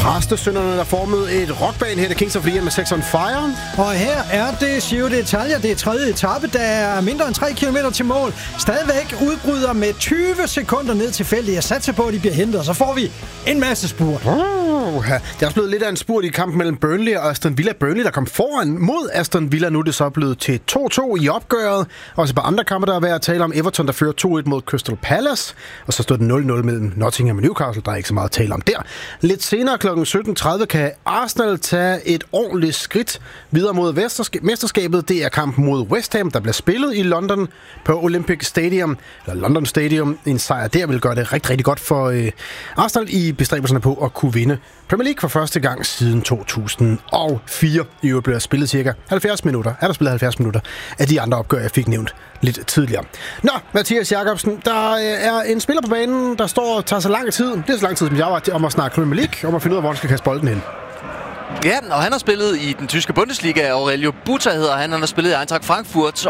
Præstesønnerne, der formede et rockband her, der Kings of Leon med Sex on Fire. Og her er det Giro d'Italia. Det er tredje etape, der er mindre end 3 km til mål. Stadigvæk udbryder med 20 sekunder ned til feltet. Jeg satser på, at de bliver hentet, og så får vi en masse spurt. Det er også blevet lidt af en spurt i kampen mellem Burnley og Aston Villa. Burnley, der kom foran mod Aston Villa. Nu er det så blevet til 2-2 i opgøret. Også på andre kampe, der er værd at tale om. Everton, der fører 2-1 mod Crystal Palace. Og så stod det 0-0 mellem Nottingham og Newcastle. Der er ikke så meget at tale om der. Lidt senere kl. 17.30 kan Arsenal tage et ordentligt skridt videre mod mesterskabet. Det er kampen mod West Ham, der bliver spillet i London på Olympic Stadium. Eller London Stadium. En sejr der vil gøre det rigtig, rigtig godt for Arsenal i bestræbelserne på at kunne vinde Premier League for første gang siden 2004. I øvrigt bliver spillet cirka 70 minutter. Er der spillet 70 minutter af de andre opgør, jeg fik nævnt lidt tidligere. Nå, Mathias Jakobsen, der er en spiller på banen, der står og tager så lang tid. Det er så lang tid, som jeg var om at snakke Premier League, om at finde ud af, hvor han skal kaste bolden hen. Ja, og han har spillet i den tyske Bundesliga. Aurelio Buta hedder han. Han har spillet i Eintracht Frankfurt